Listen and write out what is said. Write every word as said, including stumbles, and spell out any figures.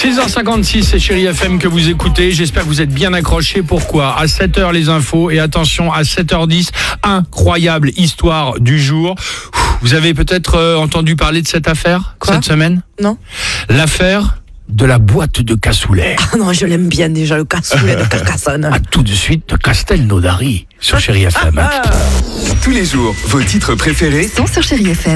six heures cinquante-six, c'est Chérie F M que vous écoutez. J'espère que vous êtes bien accrochés. Pourquoi ? À sept heures, les infos. Et attention, à sept heures dix, incroyable histoire du jour. Vous avez peut-être euh, entendu parler de cette affaire Quoi ? cette semaine ? Non. L'affaire de la boîte de cassoulet. Ah non, je l'aime bien déjà, le cassoulet de Carcassonne. À tout de suite de Castelnaudary sur Chérie F M. Tous les jours, vos titres préférés Sont sur Chérie F M.